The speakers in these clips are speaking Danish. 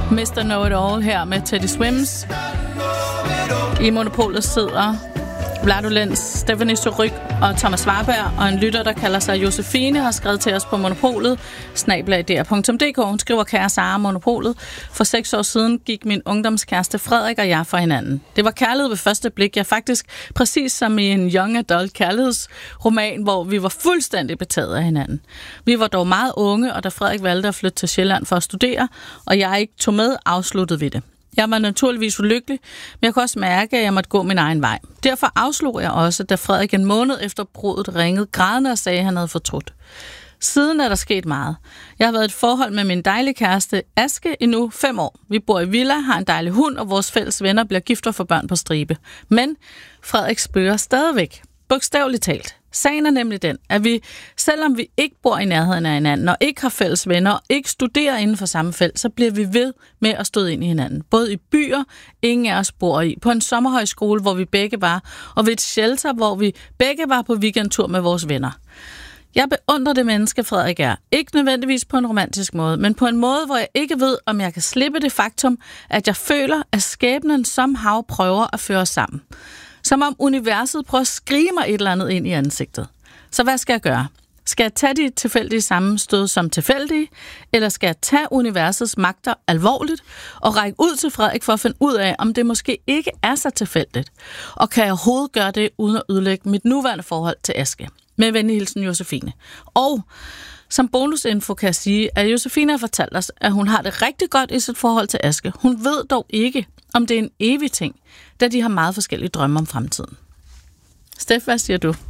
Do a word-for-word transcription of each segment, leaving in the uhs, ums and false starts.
mister Know-It-All her med Teddy Swims. I Monopolet sidder Vlado Lenz, Stephanie Suryk og Thomas Warberg, og en lytter, der kalder sig Josefine, har skrevet til os på Monopolet, snabel-a d r punktum d k. Hun skriver: kære Sara, Monopolet. For seks år siden gik min ungdomskæreste Frederik og jeg fra hinanden. Det var kærlighed ved første blik, ja faktisk præcis som i en young adult kærlighedsroman, hvor vi var fuldstændig betaget af hinanden. Vi var dog meget unge, og da Frederik valgte at flytte til Sjælland for at studere, og jeg ikke tog med, afsluttede vi det. Jeg var naturligvis ulykkelig, men jeg kunne også mærke, at jeg måtte gå min egen vej. Derfor afslog jeg også, da Frederik en måned efter bruddet ringede grædende og sagde, at han havde fortrudt. Siden er der sket meget. Jeg har været i et forhold med min dejlige kæreste Aske i nu fem år. Vi bor i villa, har en dejlig hund, og vores fælles venner bliver gift og får børn på stribe. Men Frederik spørger stadigvæk. Bogstaveligt talt. Sagen er nemlig den, at vi, selvom vi ikke bor i nærheden af hinanden, og ikke har fælles venner, og ikke studerer inden for samme felt, så bliver vi ved med at stå ind i hinanden. Både i byer, ingen af os bor i, på en sommerhøjskole, hvor vi begge var, og ved et shelter, hvor vi begge var på weekendtur med vores venner. Jeg beundrer det menneske, Frederik er. Ikke nødvendigvis på en romantisk måde, men på en måde, hvor jeg ikke ved, om jeg kan slippe det faktum, at jeg føler, at skæbnen somehow prøver at føre os sammen. Som om universet prøver at skrige mig et eller andet ind i ansigtet. Så hvad skal jeg gøre? Skal jeg tage de tilfældige sammenstød som tilfældige, eller skal jeg tage universets magter alvorligt og række ud til Frederik for at finde ud af, om det måske ikke er så tilfældigt? Og kan jeg overhovedet gøre det, uden at ødelægge mit nuværende forhold til Aske? Med venlig hilsen, Josefine. Og som bonusinfo kan jeg sige, at Josefine har fortalt os, at hun har det rigtig godt i sit forhold til Aske. Hun ved dog ikke, om det er en evig ting, da de har meget forskellige drømme om fremtiden. Steff, hvad siger du?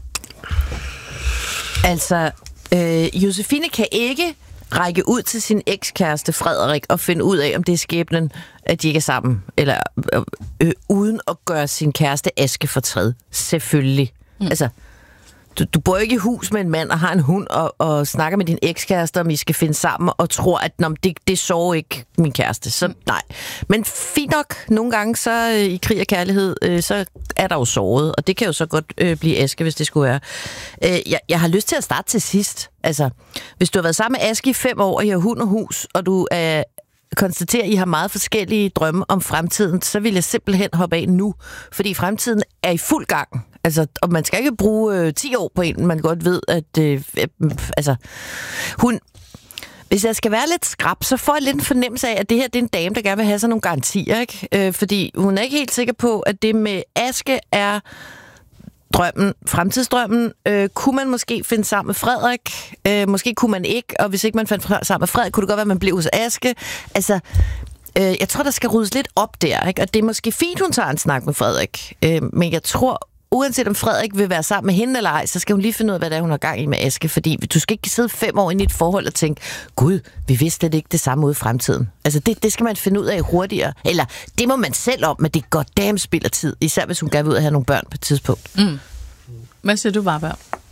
Altså, øh, Josefine kan ikke række ud til sin ekskæreste Frederik og finde ud af, om det er skæbnen, at de ikke er sammen, eller øh, øh, uden at gøre sin kæreste Aske fortræd. Selvfølgelig. Mm. Altså, du, du bor ikke i hus med en mand og har en hund og, og snakker med din ekskæreste, om I skal finde sammen, og tror, at nå, det, det sover ikke min kæreste. Så nej. Men fint nok, nogle gange så øh, i krig og kærlighed, øh, så er der jo såret, og det kan jo så godt øh, blive Aske, hvis det skulle være. Øh, jeg, jeg har lyst til at starte til sidst. Altså, hvis du har været sammen med Aske i fem år, og I har hund og hus, og du er... konstaterer, at I har meget forskellige drømme om fremtiden, så vil jeg simpelthen hoppe af nu, fordi fremtiden er i fuld gang. Altså, og man skal ikke bruge øh, ti år på en, man godt ved, at øh, øh, altså, hun... Hvis jeg skal være lidt skrap, så får jeg lidt en fornemmelse af, at det her det er en dame, der gerne vil have sådan nogle garantier, ikke? Øh, fordi hun er ikke helt sikker på, at det med Aske er drømmen, fremtidsdrømmen. Øh, kunne man måske finde sammen med Frederik? Øh, måske kunne man ikke, og hvis ikke man fandt sammen med Frederik, kunne det godt være, at man blev hos Aske. Altså, øh, jeg tror, der skal ryddes lidt op der, ikke? Og det er måske fint, hun tager en snak med Frederik. Øh, men jeg tror, uanset om Frederik vil være sammen med hende eller ej, så skal hun lige finde ud af, hvad det er, hun har gang i med Aske. Fordi du skal ikke sidde fem år inde i et forhold og tænke, gud, vi vidste det ikke det samme ud i fremtiden. Altså, det, det skal man finde ud af hurtigere. Eller, det må man selv om, men det er goddamn spild af tid. Især hvis hun gerne vil ud og have nogle børn på et tidspunkt. Mm. Hvad siger du, Warberg?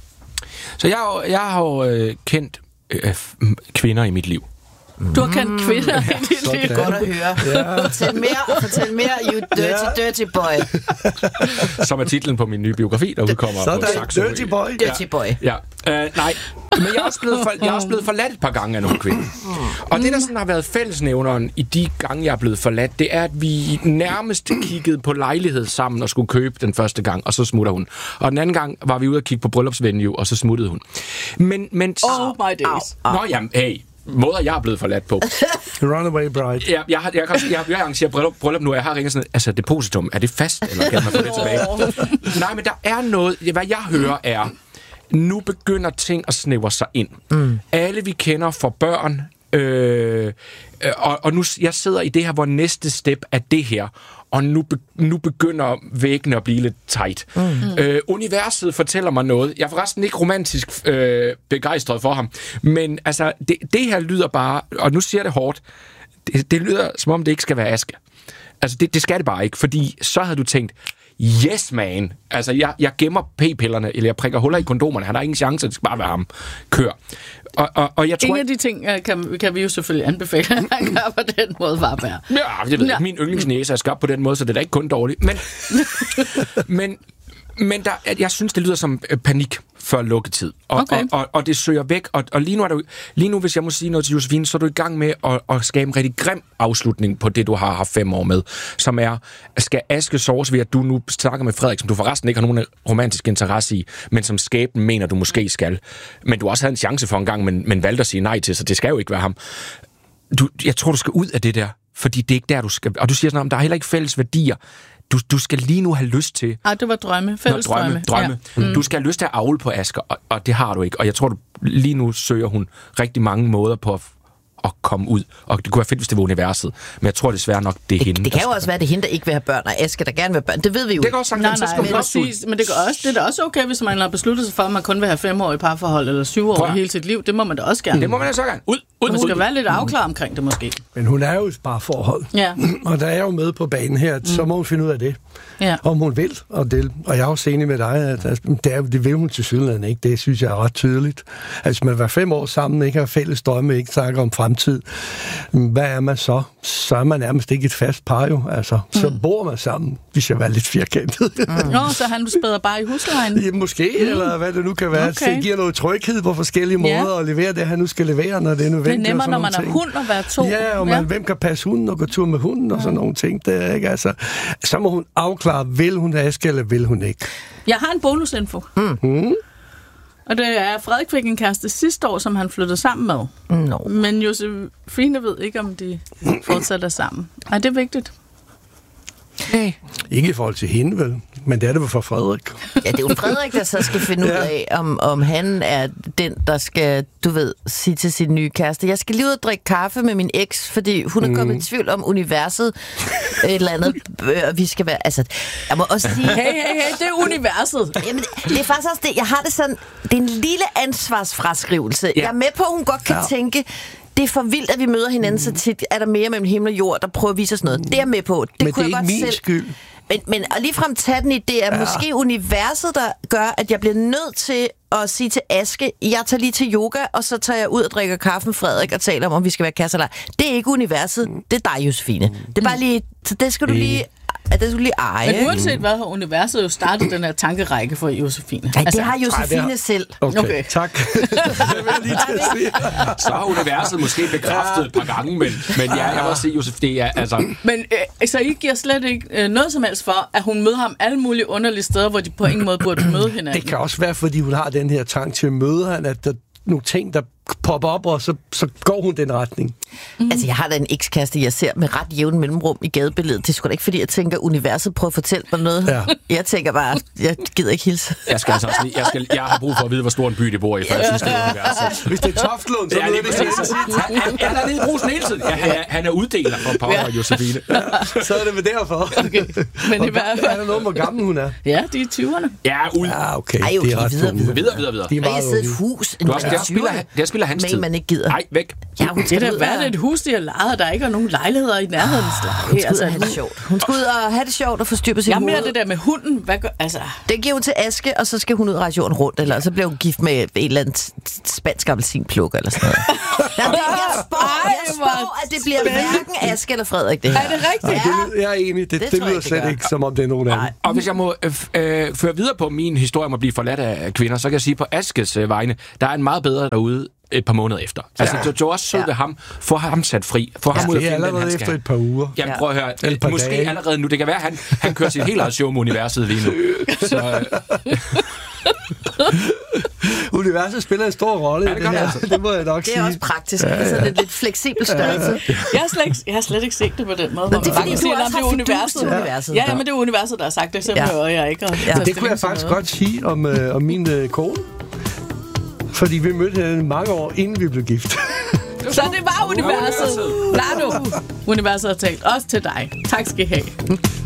Så jeg, jeg har jo øh, kendt øh, kvinder i mit liv. Du har kendt kvinder ja, i dit liv. Godt at høre. Ja. Fortæl mere, fortæl mere, you dirty, dirty boy. Som er titlen på min nye biografi, der udkommer på Saxo. Dirty boy. Dirty boy. Ja. Ja. Uh, nej, men jeg er, også blevet for, jeg er også blevet forladt et par gange af nogle kvinder. Og det, der sådan har været fællesnævneren i de gange, jeg er blevet forladt, det er, at vi nærmest kiggede på lejlighed sammen og skulle købe den første gang, og så smutter hun. Og den anden gang var vi ude og kigge på bryllupsvenue, og så smuttede hun. Men, men... Oh my days. Nå, jamen, hey... måder, jeg er blevet forladt på. Runaway bride. Ja, jeg har, jeg har, jeg har, jeg har arrangeret bryllup, bryllup nu, og jeg har ringet sådan, altså depositum, er det fast, eller kan man få det tilbage? Nej, men der er noget, hvad jeg hører er, nu begynder ting at snævre sig ind. Mm. Alle vi kender får børn, øh, og, og nu jeg sidder i det her, hvor næste step er det her, og nu, be, nu begynder væggene at blive lidt tight. Mm. Øh, universet fortæller mig noget. Jeg er forresten ikke romantisk øh, begejstret for ham, men altså, det, det her lyder bare, og nu siger jeg det hårdt, det, det lyder som om det ikke skal være Aske. Altså, det, det skal det bare ikke, fordi så havde du tænkt, yes, man. Altså, jeg, jeg gemmer p-pillerne, eller jeg prikker huller i kondomerne. Han har ingen chance, det skal bare være ham. Kør. Og, og, og jeg tror, ingen af de ting uh, kan, kan vi jo selvfølgelig anbefale, at han gør på den måde, Warberg. Ja, det ved jeg. Min yndlingsnæse er skabt på den måde, så det er da ikke kun dårligt. Men, men Men der, jeg synes, det lyder som øh, panik før lukketid. Og, Okay. og, og, og det søger væk. Og, og lige nu er du, lige nu, hvis jeg må sige noget til Josefine, så er du i gang med at, at skabe en rigtig grim afslutning på det, du har haft fem år med. Som er, skal Aske såres ved, at du nu snakker med Frederik, som du forresten ikke har nogen romantisk interesse i, men som skæbnen mener, du måske skal. Men du også havde en chance for en gang, men, men valgte at sige nej til, så det skal jo ikke være ham. Du, jeg tror, du skal ud af det der, fordi det er ikke der, du skal. Og du siger sådan, om der er heller ikke fælles værdier. Du, du skal lige nu have lyst til... Ej, det var drømme. Fælles Nå, drømme. drømme. Ja. Mm. Du skal have lyst til at avle på Asger, og, og det har du ikke. Og jeg tror, du, lige nu søger hun rigtig mange måder på at, at komme ud. Og det kunne være fedt, hvis det var universet. Men jeg tror desværre nok, det er Det, hende. det kan jo også være, det er hende, der ikke vil have børn, og Aske, der gerne vil have børn. Det ved vi jo. Det kan også sagt, Nej, så nej, skal men, hun også ud. præcis, men det, kan også, det er da også okay, hvis man har besluttet sig for, at man kun vil have fem år i parforhold, eller syv år Prøv. i hele sit liv. Det må man da også gerne. Det må man altså gerne. Ud, ud, Hun ud. skal være lidt afklaret omkring det, måske. Men hun er jo et parforhold. Ja. Og der er jo med på banen her, så må hun finde ud af det. Ja. Om hun vil. Og, det, og jeg er også enig med dig, at altså, det, er, det vil hun til sydlandet ikke. Det synes jeg er ret tydeligt. Altså, man var fem år sammen, ikke har fælles drømme, ikke snakker om fremtid. Hvad er man så? Så er man nærmest ikke et fast par jo. Altså, så mm. bor man sammen, hvis jeg var lidt firkantet. Mm. Nå, så han spæder bare i huslejen. Ja, måske, mm. eller hvad det nu kan være. Okay. Det giver noget tryghed på forskellige måder, Ja. og levere det, han nu skal levere, når det er nødvendigt. Det er nemmere, når man er ting. hund at være to. Ja, og man, Ja. hvem kan passe hunden og gå tur med hunden og sådan nogle ting. Det er, ikke? Altså, så må hun afklare, vil hun Aske, eller vil hun ikke? Jeg har en bonusinfo. Mm. Mm. Og det er, Frederik fik en kæreste sidste år, som han flyttede sammen med. No. Men Josefine ved ikke, om de fortsætter sammen. Er det vigtigt? Hey. Ikke i forhold til hende, vel? Men det er det vel for Frederik. Ja, det er jo Frederik, der så skal finde ud af, om, om han er den, der skal, du ved, sige til sin nye kæreste, jeg skal lige ud og drikke kaffe med min eks, fordi hun er kommet mm. i tvivl om universet, et eller andet, og vi skal være, altså, jeg må også sige... Hey, hey, hey, det er universet. Jamen, det, det er faktisk også det, jeg har det sådan, det er en lille ansvarsfraskrivelse. Ja. Jeg er med på, at hun godt kan ja. tænke, det er for vildt, at vi møder hinanden så tit. Er der mere mellem himmel og jord, der prøver at vise os noget? Det er jeg med på. Det Men kunne det er jeg ikke godt min selv. skyld. Men, men og ligefrem tage den i, det er ja. måske universet, der gør, at jeg bliver nødt til at sige til Aske, jeg tager lige til yoga, og så tager jeg ud og drikker kaffe med Frederik og taler om, om vi skal være kærester eller ej. Det er ikke universet, det er dig, Josefine. Det er bare lige, så det skal du lige... at det skulle lige eje. Men uanset hvad, har universet jo startet den her tankerække for Josefine. Nej, det har Josefine ej, har... selv. Okay, okay. tak. Det vil jeg lige til at sige. Så har universet måske bekræftet et par gange, men, men ja, jeg vil også sige, Josef, det er altså... Men øh, så I giver slet ikke øh, noget som helst for, at hun møder ham alle mulige underlige steder, hvor de på ingen måde burde møde hinanden. Det kan også være, fordi hun har den her trang til at møde han, at der nogle ting, der popper op, og så, så går hun den retning. Mm. Altså, jeg har da en ekskæreste, jeg ser med ret jævn mellemrum i gadebilledet. Det er sgu da ikke, fordi jeg tænker, universet prøver at fortælle mig noget. Ja. Jeg tænker bare, jeg gider ikke hilse. Jeg skal altså også lige, jeg, skal, jeg har brug for at vide, hvor stor en by det bor i, for jeg synes, det er universet. Hvis det er Toftlund, så ja, ved vi det. Han, han er nede i brusen hele tiden. Ja, han, er, han er uddeler for Power og Josefine. Ja, så er det med derfor. Okay. Men i hvert fald... Er der noget, hvor gammel hun er? Ja, de er i tyverne. Ja, ud. Ja, okay. Ej, okay, det er ret videre, videre, videre, videre, videre. De er Og jeg meget sidder i et unge. hus. Du også, der, spiller, der spiller hans men tid. man ikke gider. Nej, væk. Ja, hun Det skal er da ud hvad og- er det et hus, de har lejet, og der ikke er nogen lejligheder i nærheden. Hun skal ud og have det sjovt. Hun skal ud og have det sjovt og få styr på sin Jeg er mere hoved. det der med hunden. Hvad gør, altså... Det giver hun til Aske, og så skal hun ud og rejse jorden rundt, eller så bliver hun gift med et eller andet spansk appelsinplukker, eller sådan noget. Jamen, det, jeg spår, jeg spår, at det bliver hverken Aske eller Frederik, det her. Er det rigtigt? Ja, det lyder, jeg er enig. Det, Det det, tror jeg lyder ikke, slet det ikke, som om det er nogen anden. Og hvis jeg må øh, øh, føre videre på min historie om at blive forladt af kvinder, så kan jeg sige på Askes øh, vegne, der er en meget bedre derude et par måneder efter. Altså, det er også sød ved ham. Få ham sat fri. Få ham ud af Det er filmen, allerede han efter skal. et par uger. Jamen, prøv at høre. Eller et par Måske dage. allerede nu. Det kan være, han, han kører sit helt eget show med universet lige nu. Så, øh, Universet spiller en stor rolle Ja, i det det gør her. det altså. Det må jeg nok Det sige. er også praktisk. Ja, ja. Det er sådan en lidt fleksibel størrelse. Jeg har, slet ikke, jeg har slet ikke set det på den måde. Men det er hvor man fordi, bare du siger, også "Nå, har det er fidus universet." til universet. Ja, ja, men det er universet, der har sagt det. Så Ja. behøver jeg ikke at Ja. tage Det kunne jeg stilling til faktisk noget. godt sige om, øh, om min øh, kone. Fordi vi mødte hende mange år, inden vi blev gift. Så det var universet. Lad du. Universet har talt også til dig. Tak skal I have.